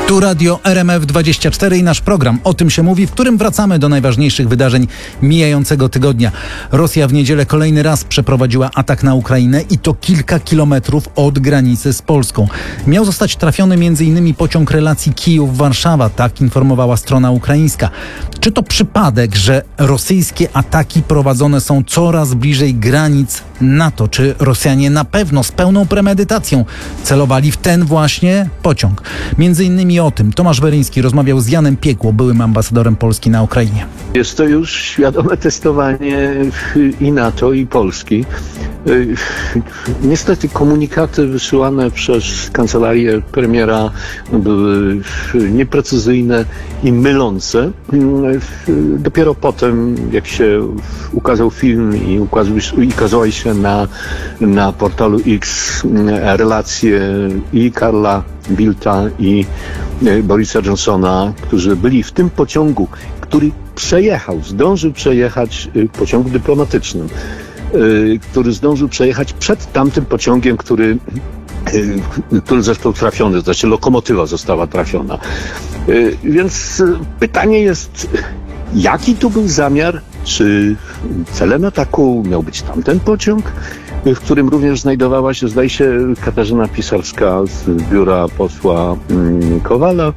Tu Radio RMF24 i nasz program O tym się mówi, w którym wracamy do najważniejszych wydarzeń mijającego tygodnia. Rosja w niedzielę kolejny raz przeprowadziła atak na Ukrainę i to kilka kilometrów od granicy z Polską. Miał zostać trafiony m.in. pociąg relacji Kijów-Warszawa, tak informowała strona ukraińska. Czy to przypadek, że rosyjskie ataki prowadzone są coraz bliżej granic NATO? Czy Rosjanie na pewno z pełną premedytacją celowali w ten właśnie pociąg? Między innymi o tym Tomasz Weryński rozmawiał z Janem Piekło, byłym ambasadorem Polski na Ukrainie. Jest to już świadome testowanie i NATO, i Polski. Niestety komunikaty wysyłane przez kancelarię premiera były nieprecyzyjne i mylące. Dopiero potem, jak się ukazał film i ukazały się na portalu X relacje i Karla Bildta i Borisa Johnsona, którzy byli w tym pociągu, który zdążył przejechać pociągu dyplomatycznym, który zdążył przejechać przed tamtym pociągiem, który został trafiony, znaczy lokomotywa została trafiona. Więc pytanie jest, jaki tu był zamiar? Czy celem ataku miał być tamten pociąg, w którym również znajdowała się, zdaje się, Katarzyna Pisarska z biura posła Kowala?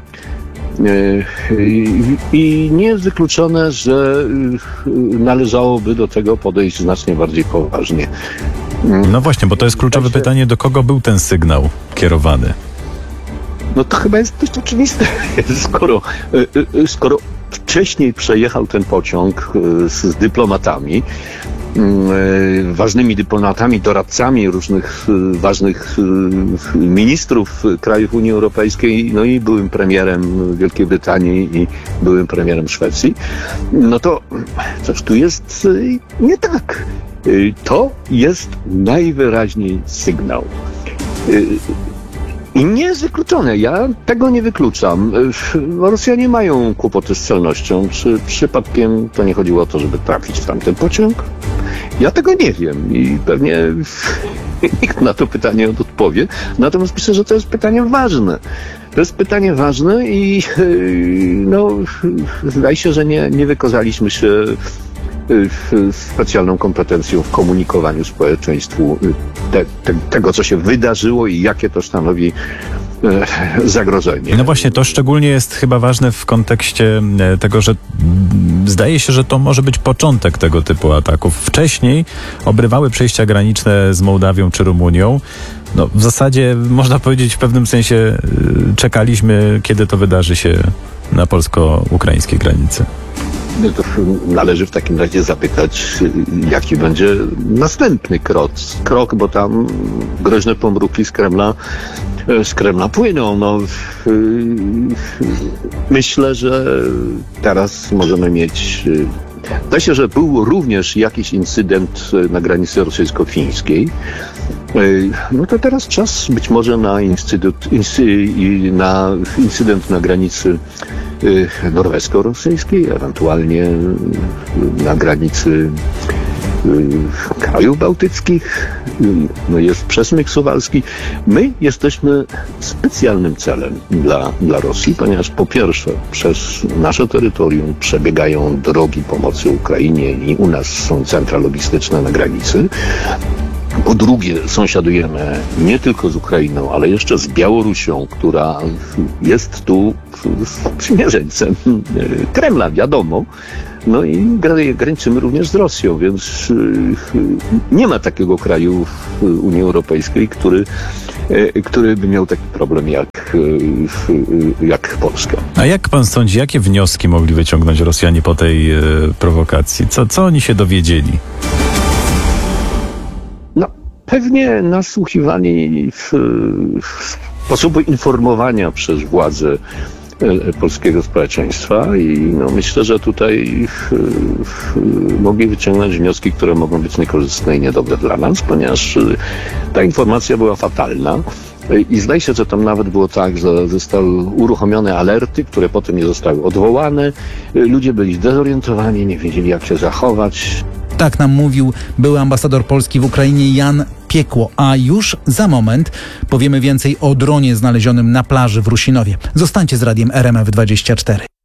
I nie jest wykluczone, że należałoby do tego podejść znacznie bardziej poważnie. No właśnie, bo to jest kluczowe pytanie, do kogo był ten sygnał kierowany? No to chyba jest dość oczywiste, skoro wcześniej przejechał ten pociąg z dyplomatami, ważnymi dyplomatami, doradcami różnych ważnych ministrów krajów Unii Europejskiej, no i byłym premierem Wielkiej Brytanii i byłym premierem Szwecji, no to coś tu jest nie tak. To jest najwyraźniej sygnał. I nie jest wykluczone. Ja tego nie wykluczam. Rosjanie mają kłopoty z celnością. Czy przypadkiem to nie chodziło o to, żeby trafić w tamten pociąg? Ja tego nie wiem i pewnie nikt na to pytanie odpowie. Natomiast myślę, że to jest pytanie ważne. To jest pytanie ważne i zdaje się, że nie wykazaliśmy się specjalną kompetencją w komunikowaniu społeczeństwu tego, co się wydarzyło i jakie to stanowi zagrożenie. No właśnie, to szczególnie jest chyba ważne w kontekście tego, że zdaje się, że to może być początek tego typu ataków. Wcześniej obrywały przejścia graniczne z Mołdawią czy Rumunią. No, w zasadzie można powiedzieć w pewnym sensie czekaliśmy, kiedy to wydarzy się na polsko-ukraińskiej granicy. To należy w takim razie zapytać, jaki będzie następny krok, bo tam groźne pomruki z Kremla płyną. No, myślę, że teraz możemy mieć... Zdaje się, że był również jakiś incydent na granicy rosyjsko-fińskiej. No to teraz czas być może na incydent na granicy norwesko-rosyjskiej, ewentualnie na granicy krajów bałtyckich, no jest przesmyk suwalski. My jesteśmy specjalnym celem dla Rosji, ponieważ po pierwsze przez nasze terytorium przebiegają drogi pomocy Ukrainie i u nas są centra logistyczne na granicy. Po drugie, sąsiadujemy nie tylko z Ukrainą, ale jeszcze z Białorusią, która jest tu sprzymierzeńcem Kremla, wiadomo. No i graniczymy również z Rosją, więc nie ma takiego kraju w Unii Europejskiej, który by miał taki problem jak Polska. A jak pan sądzi, jakie wnioski mogli wyciągnąć Rosjanie po tej prowokacji? Co oni się dowiedzieli? Pewnie nasłuchiwani sposobu informowania przez władze polskiego społeczeństwa i myślę, że tutaj mogli wyciągnąć wnioski, które mogą być niekorzystne i niedobre dla nas, ponieważ ta informacja była fatalna. I zdaje się, że tam nawet było tak, że zostały uruchomione alerty, które potem nie zostały odwołane. Ludzie byli zdezorientowani, nie wiedzieli, jak się zachować. Tak nam mówił były ambasador Polski w Ukrainie Jan Piekło. A już za moment powiemy więcej o dronie znalezionym na plaży w Rusinowie. Zostańcie z radiem RMF24.